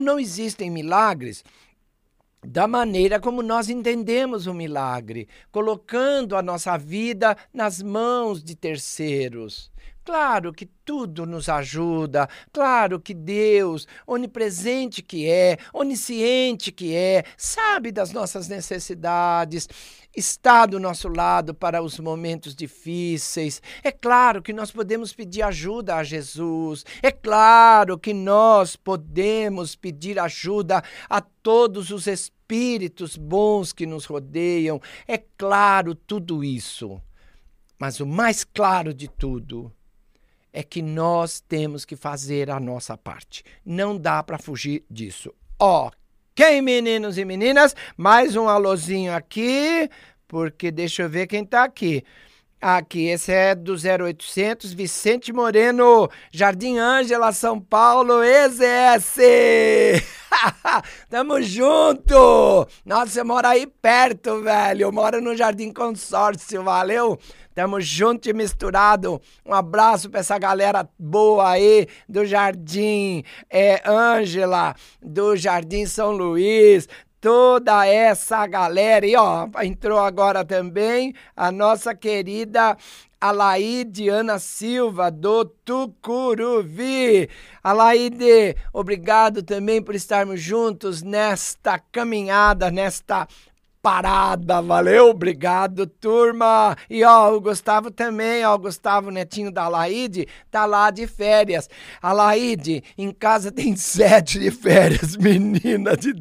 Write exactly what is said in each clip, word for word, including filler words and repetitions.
Não existem milagres da maneira como nós entendemos o milagre, colocando a nossa vida nas mãos de terceiros. Claro que tudo nos ajuda, claro que Deus, onipresente que é, onisciente que é, sabe das nossas necessidades, está do nosso lado para os momentos difíceis. É claro que nós podemos pedir ajuda a Jesus, é claro que nós podemos pedir ajuda a todos os espíritos bons que nos rodeiam, é claro tudo isso. Mas o mais claro de tudo é que nós temos que fazer a nossa parte. Não dá para fugir disso. Ok, meninos e meninas, mais um alôzinho aqui, porque deixa eu ver quem tá aqui. Aqui, esse é do zero oitocentos, Vicente Moreno, Jardim Ângela, São Paulo, E Z S. Tamo junto! Nossa, você mora aí perto, velho. Eu moro no Jardim Consórcio, valeu? Tamo junto e misturado. Um abraço pra essa galera boa aí do Jardim é, Ângela, do Jardim São Luís. Toda essa galera, e ó, entrou agora também a nossa querida Alaide Ana Silva, do Tucuruvi. Alaide, obrigado também por estarmos juntos nesta caminhada, nesta parada, valeu, obrigado, turma. E ó, o Gustavo também, ó, o Gustavo, netinho da Alaide, tá lá de férias. Alaide, em casa tem sete de férias, menina de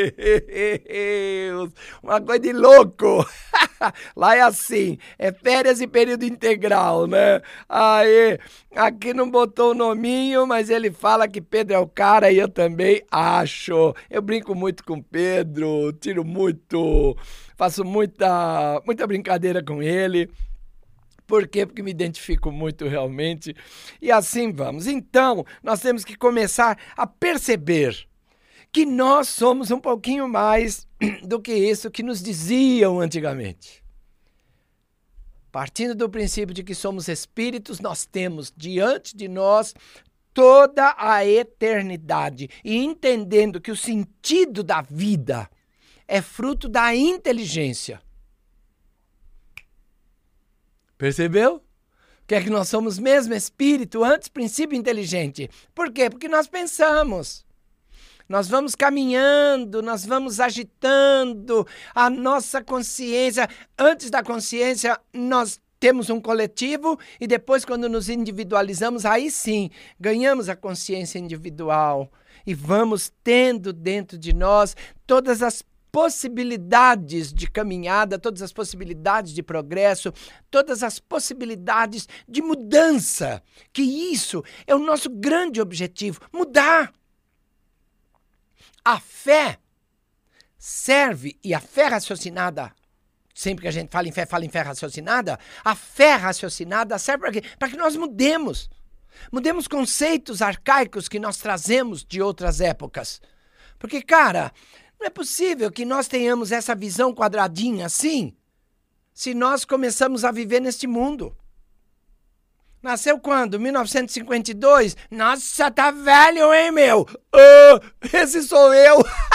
Deus, uma coisa de louco. Lá é assim, é férias e período integral, né? Aí, aqui não botou o nominho, mas ele fala que Pedro é o cara e eu também acho. Eu brinco muito com Pedro, tiro muito, faço muita, muita brincadeira com ele. Por quê? Porque me identifico muito realmente. E assim vamos. Então, nós temos que começar a perceber que nós somos um pouquinho mais do que isso que nos diziam antigamente. Partindo do princípio de que somos espíritos, nós temos diante de nós toda a eternidade. E entendendo que o sentido da vida é fruto da inteligência. Percebeu? O que é que nós somos mesmo? Espírito, antes princípio inteligente. Por quê? Porque nós pensamos. Nós vamos caminhando, nós vamos agitando a nossa consciência. Antes da consciência, nós temos um coletivo e depois, quando nos individualizamos, aí sim, ganhamos a consciência individual. E vamos tendo dentro de nós todas as possibilidades de caminhada, todas as possibilidades de progresso, todas as possibilidades de mudança. Que isso é o nosso grande objetivo, mudar. A fé serve, e a fé raciocinada, sempre que a gente fala em fé, fala em fé raciocinada, a fé raciocinada serve para quê? Para que nós mudemos. Mudemos conceitos arcaicos que nós trazemos de outras épocas. Porque, cara, não é possível que nós tenhamos essa visão quadradinha assim, se nós começamos a viver neste mundo. Nasceu quando? mil novecentos e cinquenta e dois? Nossa, tá velho, hein, meu? Oh, esse sou eu.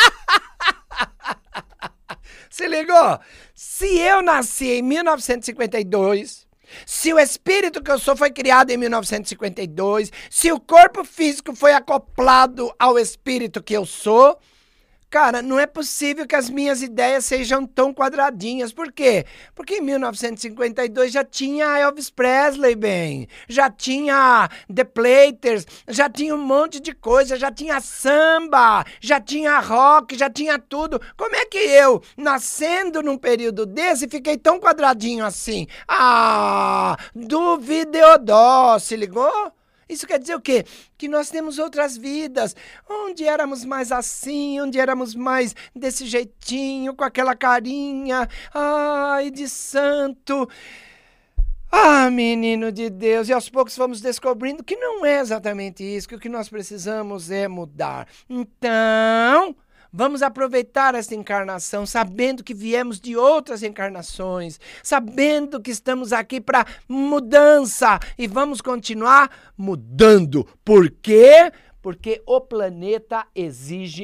Se ligou? Se eu nasci em mil novecentos e cinquenta e dois, se o espírito que eu sou foi criado em mil novecentos e cinquenta e dois, se o corpo físico foi acoplado ao espírito que eu sou, cara, não é possível que as minhas ideias sejam tão quadradinhas. Por quê? Porque em mil novecentos e cinquenta e dois já tinha Elvis Presley, bem. Já tinha The Platers, já tinha um monte de coisa, já tinha samba, já tinha rock, já tinha tudo. Como é que eu, nascendo num período desse, fiquei tão quadradinho assim? Ah, duvidodó, se ligou? Isso quer dizer o quê? Que nós temos outras vidas, onde éramos mais assim, onde éramos mais desse jeitinho, com aquela carinha, ai, de santo. Ah, menino de Deus, e aos poucos vamos descobrindo que não é exatamente isso, que o que nós precisamos é mudar. Então, vamos aproveitar esta encarnação, sabendo que viemos de outras encarnações, sabendo que estamos aqui para mudança e vamos continuar mudando. Por quê? porque o planeta exige